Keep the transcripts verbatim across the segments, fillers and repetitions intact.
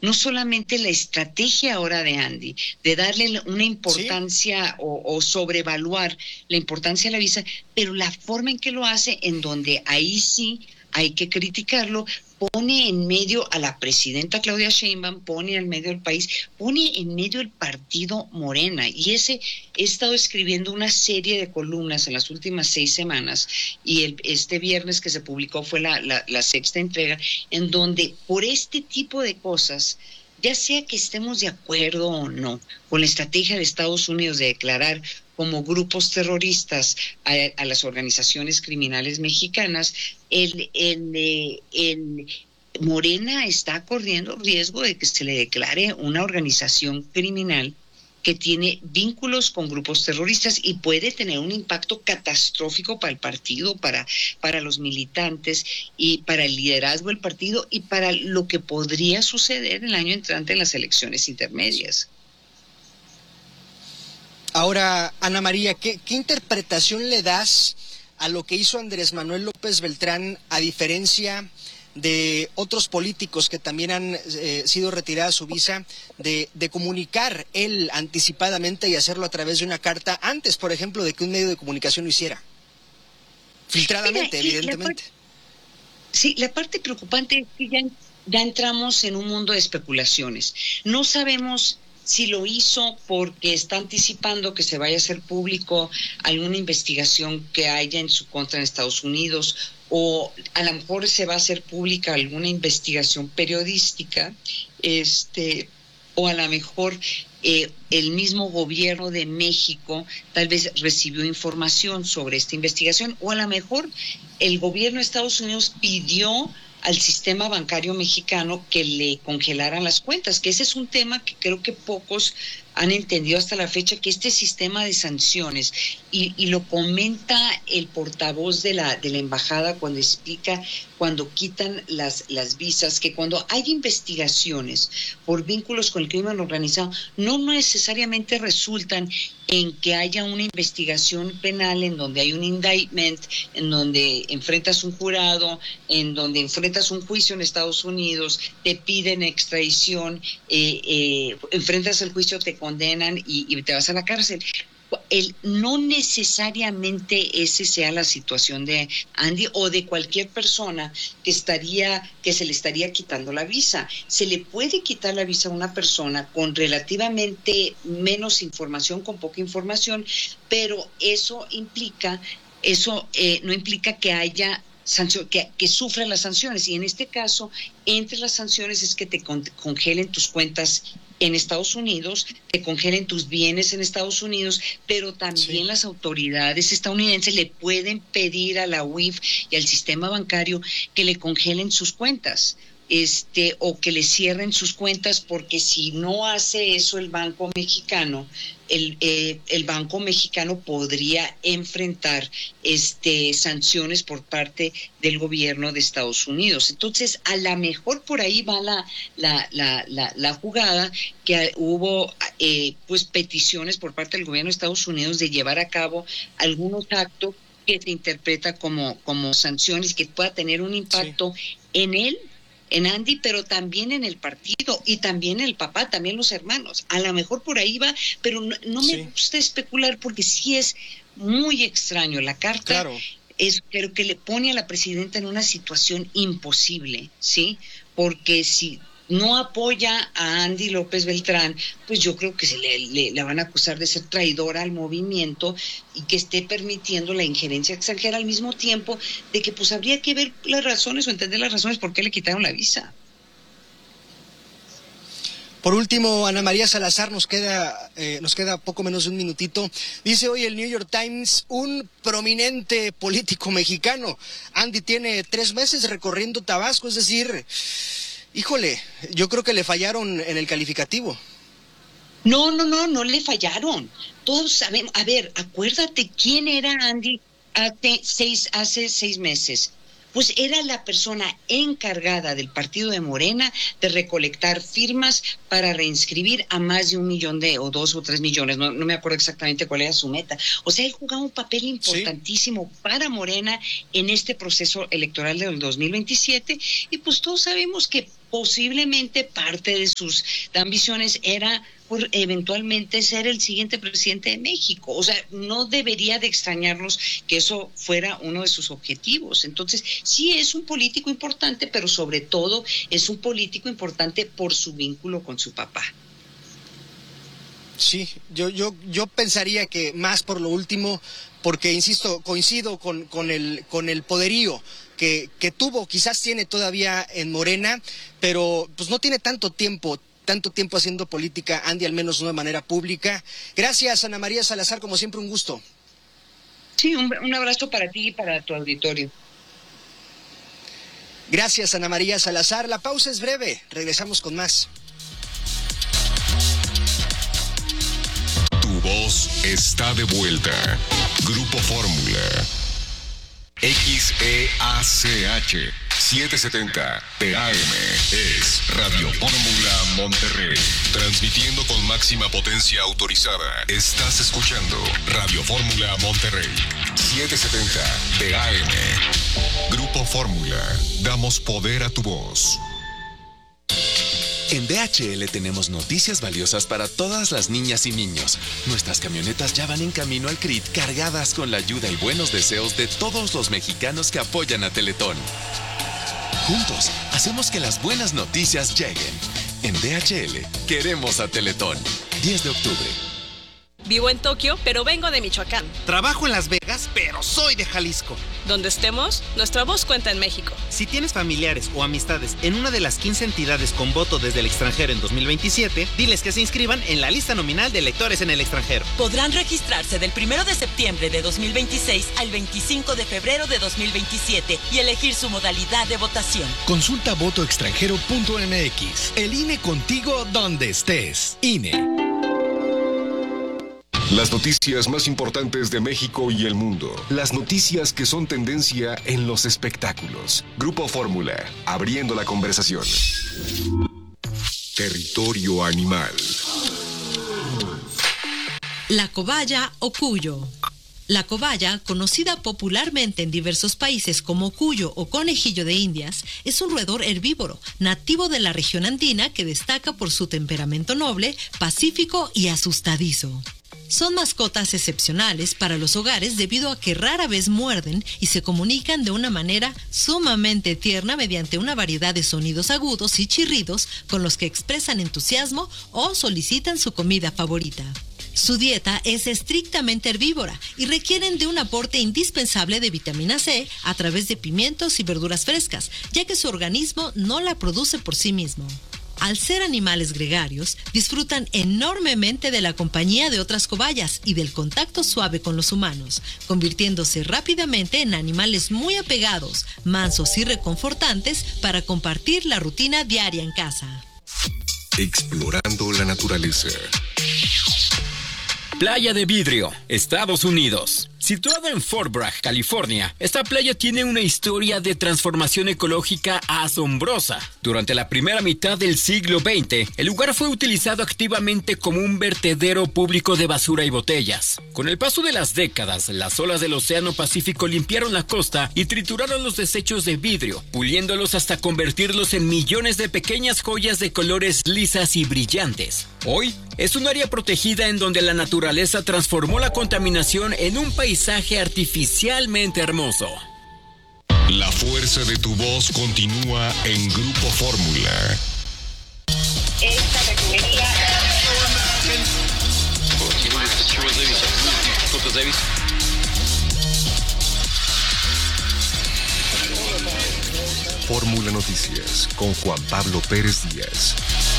no solamente la estrategia ahora de Andy, de darle una importancia ¿Sí? o, o sobrevaluar la importancia de la visa, pero la forma en que lo hace, en donde ahí sí hay que criticarlo, pone en medio a la presidenta Claudia Sheinbaum, pone en medio del país, pone en medio el partido Morena. Y ese, he estado escribiendo una serie de columnas en las últimas seis semanas, y el, este viernes que se publicó fue la, la, la sexta entrega, en donde por este tipo de cosas, ya sea que estemos de acuerdo o no con la estrategia de Estados Unidos de declarar como grupos terroristas a, a las organizaciones criminales mexicanas, el, el, el Morena está corriendo riesgo de que se le declare una organización criminal que tiene vínculos con grupos terroristas y puede tener un impacto catastrófico para el partido, para, para los militantes y para el liderazgo del partido y para lo que podría suceder el año entrante en las elecciones intermedias. Ahora, Ana María, ¿qué, qué interpretación le das a lo que hizo Andrés Manuel López Beltrán, a diferencia de otros políticos que también han eh, sido retiradas su visa, de, de comunicar él anticipadamente y hacerlo a través de una carta antes, por ejemplo, de que un medio de comunicación lo hiciera? Filtradamente, Mira, evidentemente. La parte, sí, la parte preocupante es que ya, ya entramos en un mundo de especulaciones. No sabemos si lo hizo porque está anticipando que se vaya a hacer público alguna investigación que haya en su contra en Estados Unidos, o a lo mejor se va a hacer pública alguna investigación periodística, este, o a lo mejor eh, el mismo gobierno de México tal vez recibió información sobre esta investigación, o a lo mejor el gobierno de Estados Unidos pidió al sistema bancario mexicano que le congelaran las cuentas, que ese es un tema que creo que pocos han entendido hasta la fecha, que este sistema de sanciones, y, y lo comenta el portavoz de la, de la embajada cuando explica, cuando quitan las, las visas, que cuando hay investigaciones por vínculos con el crimen organizado, no necesariamente resultan en que haya una investigación penal en donde hay un indictment, en donde enfrentas un jurado, en donde enfrentas un juicio en Estados Unidos, te piden extradición, eh, eh, enfrentas el juicio, te condenan y, y te vas a la cárcel. El, no necesariamente ese sea la situación de Andy o de cualquier persona que estaría, que se le estaría quitando la visa. Se le puede quitar la visa a una persona con relativamente menos información, con poca información, pero eso implica, eso eh, no implica que haya sanción, que, que sufra las sanciones. Y en este caso, entre las sanciones es que te con, congelen tus cuentas en Estados Unidos, te congelen tus bienes en Estados Unidos, pero también sí. Las autoridades estadounidenses le pueden pedir a la U I F y al sistema bancario que le congelen sus cuentas, este, o que le cierren sus cuentas, porque si no hace eso el Banco Mexicano, el, eh, el Banco Mexicano podría enfrentar este, sanciones por parte del gobierno de Estados Unidos. Entonces, a lo mejor por ahí va la, la, la, la, la jugada, que hubo eh, pues peticiones por parte del gobierno de Estados Unidos de llevar a cabo algunos actos que se interpreta como, como sanciones, que pueda tener un impacto sí. en él, en Andy, pero también en el partido y también el papá, también los hermanos. A lo mejor por ahí va, pero no, no me sí. gusta especular, porque sí es muy extraño. La carta claro. es, creo que le pone a la presidenta en una situación imposible, ¿sí? Porque si no apoya a Andy López Beltrán, pues yo creo que se le, le, le van a acusar de ser traidora al movimiento y que esté permitiendo la injerencia extranjera, al mismo tiempo de que pues habría que ver las razones o entender las razones por qué le quitaron la visa. Por último, Ana María Salazar, nos queda eh, nos queda poco menos de un minutito. Dice hoy el New York Times, un prominente político mexicano, Andy tiene tres meses recorriendo Tabasco, es decir, híjole, yo creo que le fallaron en el calificativo. No, no, no, no le fallaron. Todos sabemos, a ver, acuérdate quién era Andy hace seis, hace seis meses. Pues era la persona encargada del partido de Morena de recolectar firmas para reinscribir a más de un millón de, o dos o tres millones, no, no me acuerdo exactamente cuál era su meta. O sea, él jugaba un papel importantísimo sí. para Morena en este proceso electoral del dos mil veintisiete, y pues todos sabemos que posiblemente parte de sus ambiciones era por eventualmente ser el siguiente presidente de México. O sea, no debería de extrañarnos que eso fuera uno de sus objetivos. Entonces, sí es un político importante, pero sobre todo es un político importante por su vínculo con su papá. Sí, yo, yo, yo pensaría que más por lo último, porque insisto, coincido con, con el, con el poderío que, que tuvo, quizás tiene todavía en Morena, pero pues no tiene tanto tiempo, tanto tiempo haciendo política, Andy, al menos no de manera pública. Gracias, Ana María Salazar, como siempre, un gusto. Sí, un, un abrazo para ti y para tu auditorio. Gracias, Ana María Salazar. La pausa es breve, regresamos con más. Tu voz está de vuelta. Grupo Fórmula. X E A C H setecientos setenta T A M es Radio Fórmula Monterrey. Transmitiendo con máxima potencia autorizada. Estás escuchando Radio Fórmula Monterrey. setecientos setenta T A M. Grupo Fórmula. Damos poder a tu voz. En D H L tenemos noticias valiosas para todas las niñas y niños. Nuestras camionetas ya van en camino al C R I T cargadas con la ayuda y buenos deseos de todos los mexicanos que apoyan a Teletón. Juntos, hacemos que las buenas noticias lleguen. En D H L, queremos a Teletón. diez de octubre. Vivo en Tokio, pero vengo de Michoacán. Trabajo en Las Vegas, pero soy de Jalisco. Donde estemos, nuestra voz cuenta en México. Si tienes familiares o amistades en una de las quince entidades con voto desde el extranjero en dos mil veintisiete, diles que se inscriban en la lista nominal de electores en el extranjero. Podrán registrarse del primero de septiembre de dos mil veintiséis al veinticinco de febrero de dos mil veintisiete y elegir su modalidad de votación. Consulta voto extranjero punto m x. El I N E contigo donde estés. I N E. Las noticias más importantes de México y el mundo. Las noticias que son tendencia en los espectáculos. Grupo Fórmula, abriendo la conversación. Territorio animal. La cobaya o cuyo. La cobaya, conocida popularmente en diversos países como cuyo o conejillo de Indias, es un roedor herbívoro, nativo de la región andina que destaca por su temperamento noble, pacífico y asustadizo. Son mascotas excepcionales para los hogares debido a que rara vez muerden y se comunican de una manera sumamente tierna mediante una variedad de sonidos agudos y chirridos con los que expresan entusiasmo o solicitan su comida favorita. Su dieta es estrictamente herbívora y requieren de un aporte indispensable de vitamina C a través de pimientos y verduras frescas, ya que su organismo no la produce por sí mismo. Al ser animales gregarios, disfrutan enormemente de la compañía de otras cobayas y del contacto suave con los humanos, convirtiéndose rápidamente en animales muy apegados, mansos y reconfortantes para compartir la rutina diaria en casa. Explorando la naturaleza. Playa de Vidrio, Estados Unidos. Situada en Fort Bragg, California, esta playa tiene una historia de transformación ecológica asombrosa. Durante la primera mitad del siglo veinte, el lugar fue utilizado activamente como un vertedero público de basura y botellas. Con el paso de las décadas, las olas del Océano Pacífico limpiaron la costa y trituraron los desechos de vidrio, puliéndolos hasta convertirlos en millones de pequeñas joyas de colores lisas y brillantes. Hoy, es un área protegida en donde la naturaleza transformó la contaminación en un paisaje artificialmente hermoso. La fuerza de tu voz continúa en Grupo Fórmula. Esta refinería... Fórmula Noticias con Juan Pablo Pérez Díaz.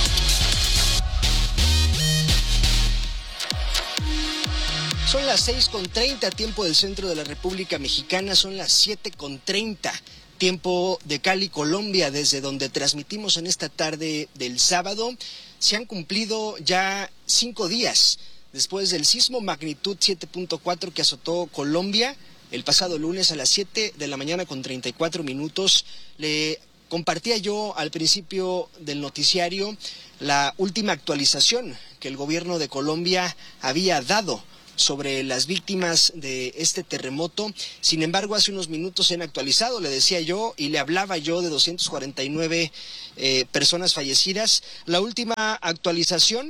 Son las seis con treinta, tiempo del centro de la República Mexicana, son las siete con treinta, tiempo de Cali, Colombia, desde donde transmitimos en esta tarde del sábado. Se han cumplido ya cinco días después del sismo magnitud siete punto cuatro que azotó Colombia el pasado lunes a las siete de la mañana con treinta y cuatro minutos. Le compartía yo al principio del noticiario la última actualización que el gobierno de Colombia había dado sobre las víctimas de este terremoto. Sin embargo, hace unos minutos se han actualizado, le decía yo, y le hablaba yo de doscientas cuarenta y nueve eh, personas fallecidas. La última actualización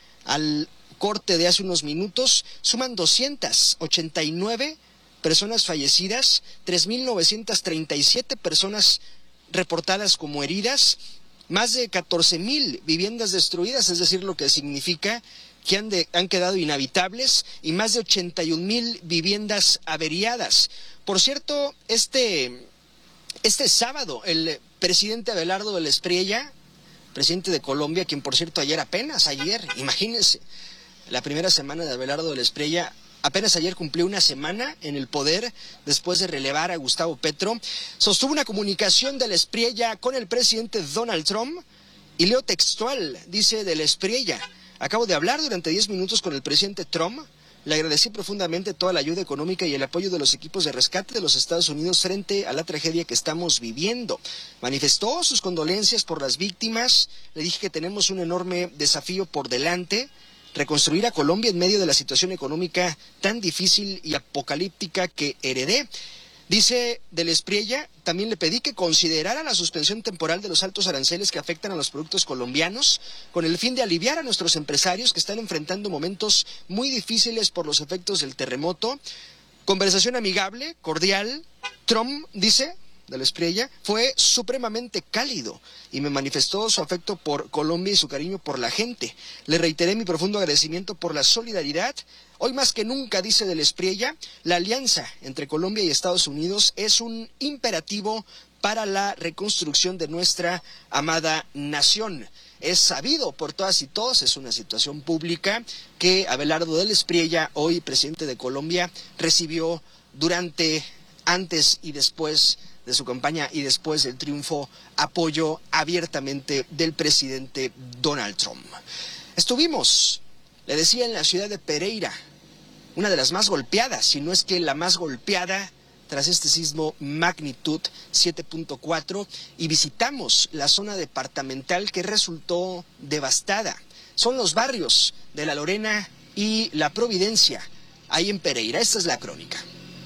al corte de hace unos minutos suman doscientas ochenta y nueve personas fallecidas, tres mil novecientas treinta y siete personas reportadas como heridas, más de catorce mil viviendas destruidas, es decir, lo que significa que han, de, han quedado inhabitables, y más de ochenta y un mil viviendas averiadas. Por cierto, este, este sábado el presidente Abelardo del Espriella, presidente de Colombia, quien por cierto ayer apenas, ayer, imagínense, la primera semana de Abelardo del Espriella, apenas ayer cumplió una semana en el poder después de relevar a Gustavo Petro, sostuvo una comunicación del Espriella con el presidente Donald Trump, y leo textual, dice del Espriella: acabo de hablar durante diez minutos con el presidente Trump, le agradecí profundamente toda la ayuda económica y el apoyo de los equipos de rescate de los Estados Unidos frente a la tragedia que estamos viviendo. Manifestó sus condolencias por las víctimas, le dije que tenemos un enorme desafío por delante, reconstruir a Colombia en medio de la situación económica tan difícil y apocalíptica que heredé. Dice del Espriella, también le pedí que considerara la suspensión temporal de los altos aranceles que afectan a los productos colombianos, con el fin de aliviar a nuestros empresarios que están enfrentando momentos muy difíciles por los efectos del terremoto. Conversación amigable, cordial. Trump, dice del Espriella, fue supremamente cálido y me manifestó su afecto por Colombia y su cariño por la gente. Le reiteré mi profundo agradecimiento por la solidaridad. Hoy más que nunca, dice del Espriella, la alianza entre Colombia y Estados Unidos es un imperativo para la reconstrucción de nuestra amada nación. Es sabido por todas y todos, es una situación pública, que Abelardo del Espriella, hoy presidente de Colombia, recibió durante, antes y después de su campaña y después del triunfo, apoyo abiertamente del presidente Donald Trump. Estuvimos, le decía, en la ciudad de Pereira, una de las más golpeadas, si no es que la más golpeada tras este sismo magnitud siete punto cuatro, y visitamos la zona departamental que resultó devastada. Son los barrios de La Lorena y La Providencia, ahí en Pereira. Esta es la crónica.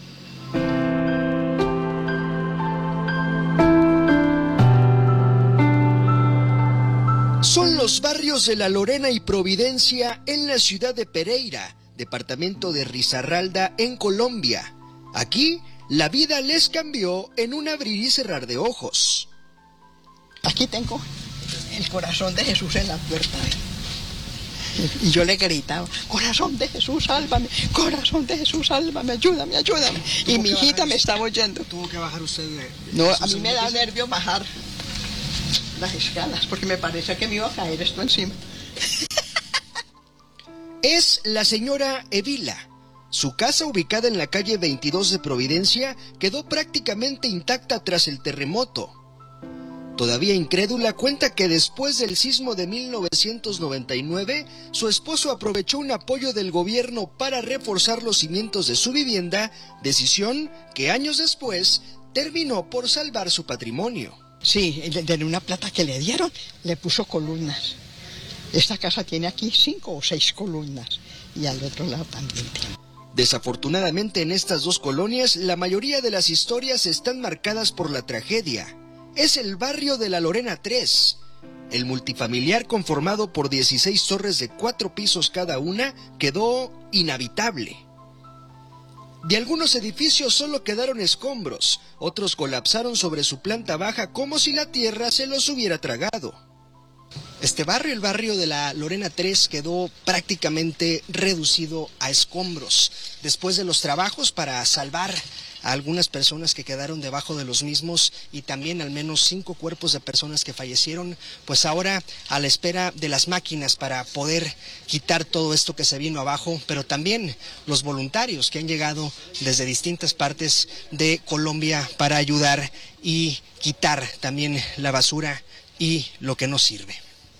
Son los barrios de La Lorena y Providencia en la ciudad de Pereira, departamento de Risaralda, en Colombia. Aquí, la vida les cambió en un abrir y cerrar de ojos. Aquí tengo el corazón de Jesús en la puerta. Y yo le gritaba: corazón de Jesús, sálvame, corazón de Jesús, sálvame, ayúdame, ayúdame. Y mi hijita me estaba oyendo. ¿Tuvo que bajar usted de, de No, a mí me da nervio bajar las escalas, porque me parece que me iba a caer esto encima. Es la señora Evila. Su casa, ubicada en la calle veintidós de Providencia, quedó prácticamente intacta tras el terremoto. Todavía incrédula, cuenta que después del sismo de mil novecientos noventa y nueve, su esposo aprovechó un apoyo del gobierno para reforzar los cimientos de su vivienda, decisión que años después terminó por salvar su patrimonio. Sí, de una plata que le dieron, le puso columnas. Esta casa tiene aquí cinco o seis columnas, y al otro lado también tiene. Desafortunadamente, en estas dos colonias, la mayoría de las historias están marcadas por la tragedia. Es el barrio de La Lorena tres. El multifamiliar, conformado por dieciséis torres de cuatro pisos cada una, quedó inhabitable. De algunos edificios solo quedaron escombros, otros colapsaron sobre su planta baja como si la tierra se los hubiera tragado. Este barrio, el barrio de La Lorena tres, quedó prácticamente reducido a escombros. Después de los trabajos para salvar a algunas personas que quedaron debajo de los mismos, y también al menos cinco cuerpos de personas que fallecieron, pues ahora a la espera de las máquinas para poder quitar todo esto que se vino abajo, pero también los voluntarios que han llegado desde distintas partes de Colombia para ayudar y quitar también la basura y lo que no sirve.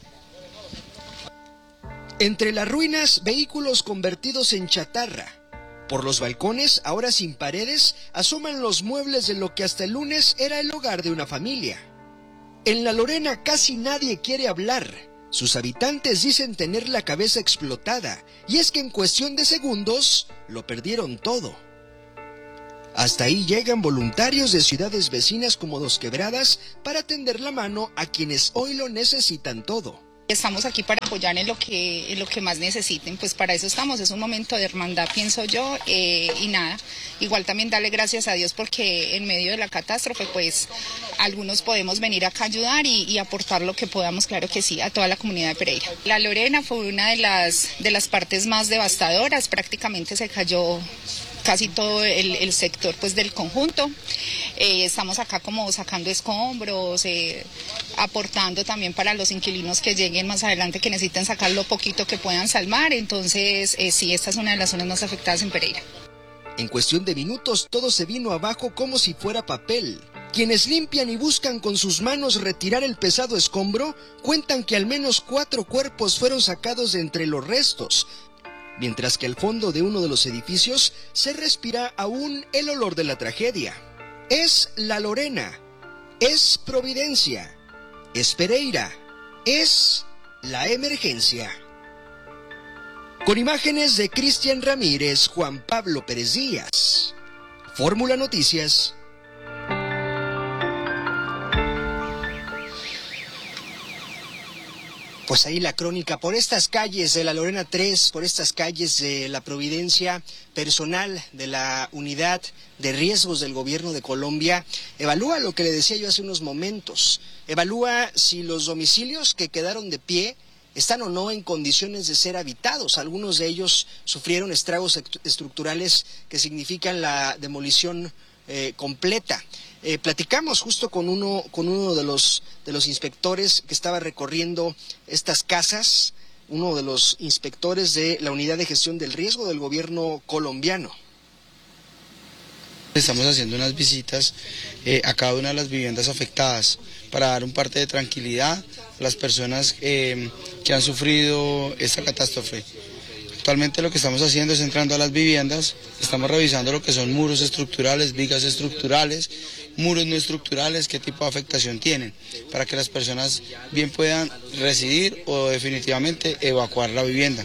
Entre las ruinas, vehículos convertidos en chatarra. Por los balcones, ahora sin paredes, asoman los muebles de lo que hasta el lunes era el hogar de una familia. En La Lorena casi nadie quiere hablar. Sus habitantes dicen tener la cabeza explotada, y es que en cuestión de segundos lo perdieron todo. Hasta ahí llegan voluntarios de ciudades vecinas como Dos Quebradas para tender la mano a quienes hoy lo necesitan todo. Estamos aquí para apoyar en lo que, en lo que más necesiten, pues para eso estamos, es un momento de hermandad, pienso yo, eh, y nada, igual también darle gracias a Dios porque en medio de la catástrofe, pues algunos podemos venir acá a ayudar y, y aportar lo que podamos, claro que sí, a toda la comunidad de Pereira. La Lorena fue una de las, de las partes más devastadoras, prácticamente se cayó casi todo el, el sector pues del conjunto. Eh, estamos acá como sacando escombros, eh, aportando también para los inquilinos que lleguen más adelante que necesiten sacar lo poquito que puedan salvar. Entonces eh, sí, esta es una de las zonas más afectadas en Pereira. En cuestión de minutos todo se vino abajo como si fuera papel. Quienes limpian y buscan con sus manos retirar el pesado escombro cuentan que al menos cuatro cuerpos fueron sacados de entre los restos, mientras que al fondo de uno de los edificios se respira aún el olor de la tragedia. Es La Lorena, es Providencia, es Pereira, es la emergencia. Con imágenes de Cristian Ramírez, Juan Pablo Pérez Díaz, Fórmula Noticias. Pues ahí la crónica, por estas calles de la Lorena tres, por estas calles de la Providencia, personal de la Unidad de Riesgos del Gobierno de Colombia evalúa lo que le decía yo hace unos momentos, evalúa si los domicilios que quedaron de pie están o no en condiciones de ser habitados. Algunos de ellos sufrieron estragos estructurales que significan la demolición eh, completa. Eh, platicamos justo con uno, con uno de los, de los inspectores que estaba recorriendo estas casas, uno de los inspectores de la Unidad de Gestión del Riesgo del Gobierno colombiano. Estamos haciendo unas visitas eh, a cada una de las viviendas afectadas para dar un parte de tranquilidad a las personas eh, que han sufrido esta catástrofe. Actualmente lo que estamos haciendo es entrando a las viviendas, estamos revisando lo que son muros estructurales, vigas estructurales, muros no estructurales, qué tipo de afectación tienen, para que las personas bien puedan residir o definitivamente evacuar la vivienda.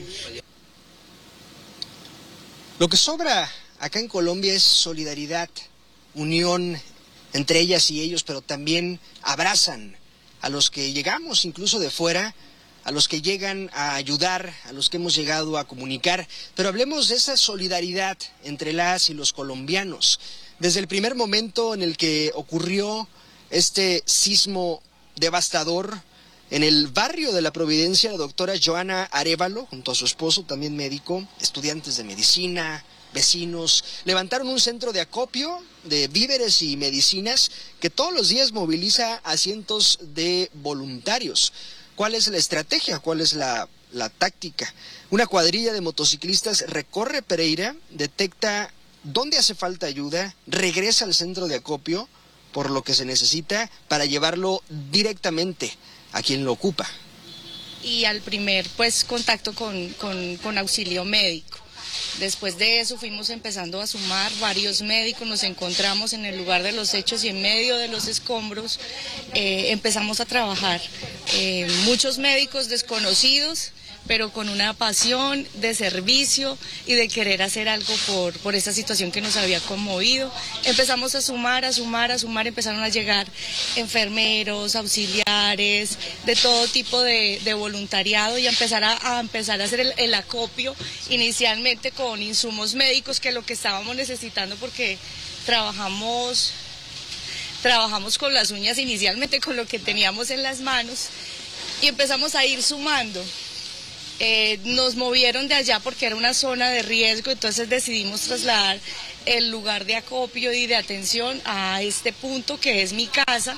Lo que sobra acá en Colombia es solidaridad, unión entre ellas y ellos, pero también abrazan a los que llegamos incluso de fuera, a los que llegan a ayudar, a los que hemos llegado a comunicar, pero hablemos de esa solidaridad entre las y los colombianos. Desde el primer momento en el que ocurrió este sismo devastador en el barrio de la Providencia, la doctora Joana Arévalo, junto a su esposo, también médico, estudiantes de medicina, vecinos, levantaron un centro de acopio de víveres y medicinas que todos los días moviliza a cientos de voluntarios. ¿Cuál es la estrategia? ¿Cuál es la, la táctica? Una cuadrilla de motociclistas recorre Pereira, detecta dónde hace falta ayuda, regresa al centro de acopio por lo que se necesita para llevarlo directamente a quien lo ocupa. Y al primer pues contacto con, con, con auxilio médico. Después de eso fuimos empezando a sumar varios médicos, nos encontramos en el lugar de los hechos y en medio de los escombros eh, empezamos a trabajar. Eh, muchos médicos desconocidos, pero con una pasión de servicio y de querer hacer algo por, por esta situación que nos había conmovido. Empezamos a sumar, a sumar, a sumar, empezaron a llegar enfermeros, auxiliares, de todo tipo de, de voluntariado y a empezar a, a empezar a hacer el, el acopio, inicialmente con insumos médicos, que es lo que estábamos necesitando porque trabajamos, trabajamos con las uñas inicialmente, con lo que teníamos en las manos y empezamos a ir sumando. Eh, nos movieron de allá porque era una zona de riesgo, entonces decidimos trasladar el lugar de acopio y de atención a este punto que es mi casa.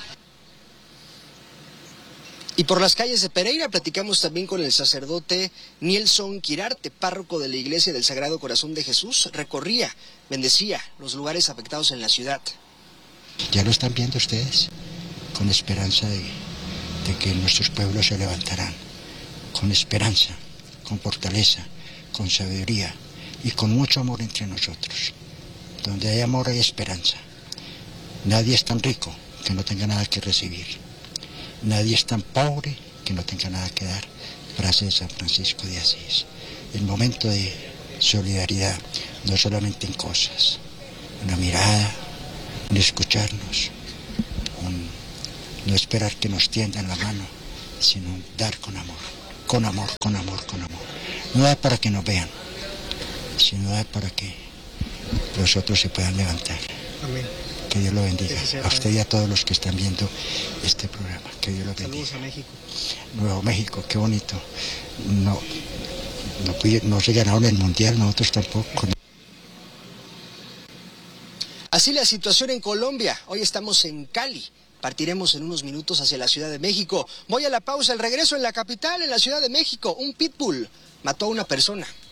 Y por las calles de Pereira platicamos también con el sacerdote Nielson Quirarte, párroco de la Iglesia del Sagrado Corazón de Jesús. Recorría, bendecía los lugares afectados en la ciudad. Ya lo están viendo ustedes, con esperanza de, de que nuestros pueblos se levantarán, con esperanza, con fortaleza, con sabiduría y con mucho amor entre nosotros. Donde hay amor hay esperanza. Nadie es tan rico que no tenga nada que recibir. Nadie es tan pobre que no tenga nada que dar. Frase de San Francisco de Asís. El momento de solidaridad, no solamente en cosas, una mirada, un escucharnos, un no esperar que nos tiendan la mano, sino dar con amor, con amor, con amor, con amor. No da para que nos vean, sino da para que los otros se puedan levantar. Amén. Que Dios lo bendiga. A usted y a todos los que están viendo este programa. Que Dios lo bendiga. Saludos a México. Nuevo México, qué bonito. No, no, no se ganaron el mundial, nosotros tampoco. Así la situación en Colombia. Hoy estamos en Cali. Partiremos en unos minutos hacia la Ciudad de México. Voy a la pausa. El regreso en la capital, en la Ciudad de México. Un pitbull mató a una persona.